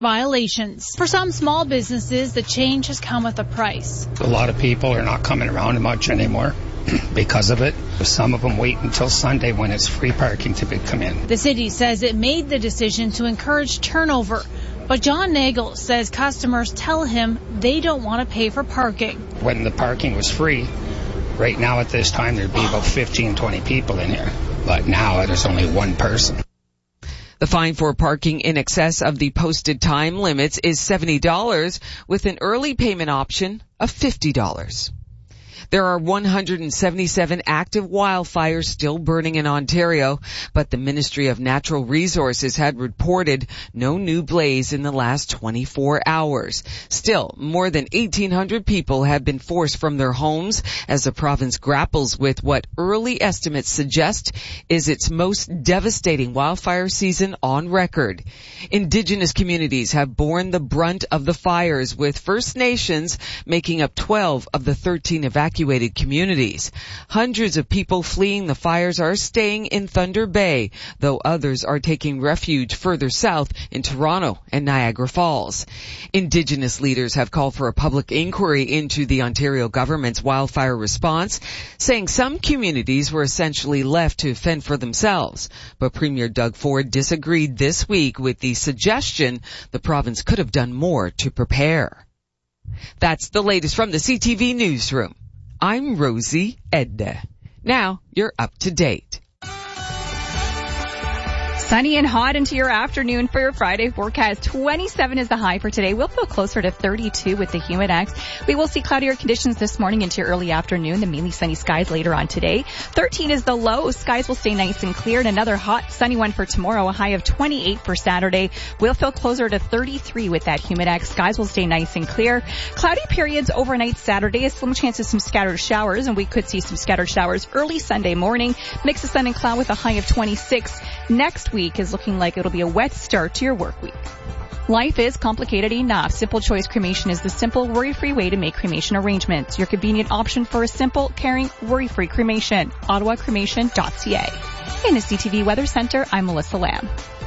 violations. For some small businesses, the change has come with a price. A lot of people are not coming around much anymore because of it. Some of them wait until Sunday when it's free parking to come in. The city says it made the decision to encourage turnover, but John Nagel says customers tell him they don't want to pay for parking. When the parking was free, right now at this time there'd be about 15, 20 people in here, but now there's only one person. The fine for parking in excess of the posted time limits is $70 with an early payment option of $50. There are 177 active wildfires still burning in Ontario, but the Ministry of Natural Resources had reported no new blaze in the last 24 hours. Still, more than 1,800 people have been forced from their homes as the province grapples with what early estimates suggest is its most devastating wildfire season on record. Indigenous communities have borne the brunt of the fires, with First Nations making up 12 of the 13 evacuated communities. Hundreds of people fleeing the fires are staying in Thunder Bay, though others are taking refuge further south in Toronto and Niagara Falls. Indigenous leaders have called for a public inquiry into the Ontario government's wildfire response, saying some communities were essentially left to fend for themselves. But Premier Doug Ford disagreed this week with the suggestion the province could have done more to prepare. That's the latest from the CTV Newsroom. I'm Rosie Edna. Now you're up to date. Sunny and hot into your afternoon for your Friday forecast. 27 is the high for today. We'll feel closer to 32 with the Humidex. We will see cloudier conditions this morning into your early afternoon, the mainly sunny skies later on today. 13 is the low. Skies will stay nice and clear, and another hot, sunny one for tomorrow, a high of 28 for Saturday. We'll feel closer to 33 with that Humidex. Skies will stay nice and clear. Cloudy periods overnight Saturday, a slim chance of some scattered showers, and we could see some scattered showers early Sunday morning. Mix of sun and cloud with a high of 26. Next week is looking like it'll be a wet start to your work week. Life is complicated enough. Simple Choice Cremation is the simple, worry-free way to make cremation arrangements. Your convenient option for a simple, caring, worry-free cremation. OttawaCremation.ca. In the CTV Weather Center, I'm Melissa Lamb.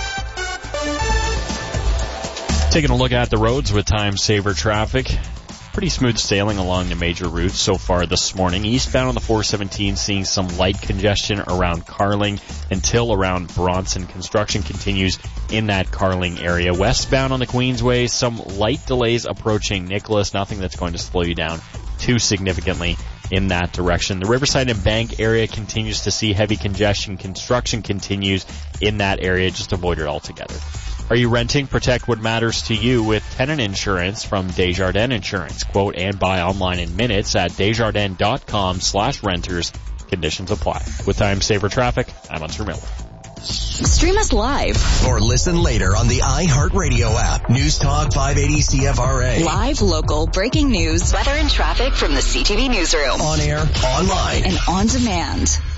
Taking a look at the roads with time saver traffic. Pretty smooth sailing along the major routes so far this morning. Eastbound on the 417 seeing some light congestion around Carling until around Bronson. Construction continues in that Carling area. Westbound on the Queensway, some light delays approaching Nicholas. Nothing that's going to slow you down too significantly in that direction. The Riverside and Bank area continues to see heavy congestion. Construction continues in that area. Just avoid it altogether. Are you renting? Protect what matters to you with tenant insurance from Desjardins Insurance. Quote and buy online in minutes at desjardins.com/renters. Conditions apply. With time saver traffic, I'm Hunter Miller. Stream us live or listen later on the iHeartRadio app. News Talk 580 CFRA. Live, local, breaking news, weather and traffic from the CTV Newsroom. On air, online, and on demand.